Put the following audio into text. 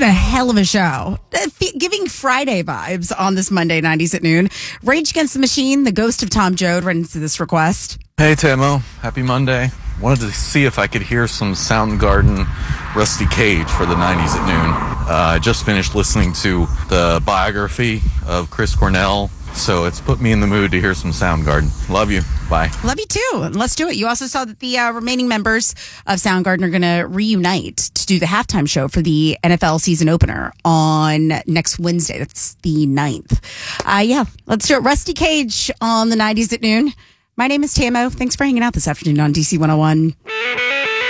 been a hell of a show. Giving Friday vibes on this Monday, 90s at noon. Rage Against the Machine, the ghost of Tom Joad, ran into this request. Hey, Tamo. Happy Monday. Wanted to see if I could hear some Soundgarden Rusty Cage for the 90s at noon. I just finished listening to the biography of Chris Cornell, so it's put me in the mood to hear some Soundgarden. Love you. Bye. Love you too. Let's do it. You also saw that the remaining members of Soundgarden are going to reunite to do the halftime show for the NFL season opener on next Wednesday. That's the 9th. Yeah, let's do it. Rusty Cage on the 90s at noon. My name is Tamo. Thanks for hanging out this afternoon on DC 101.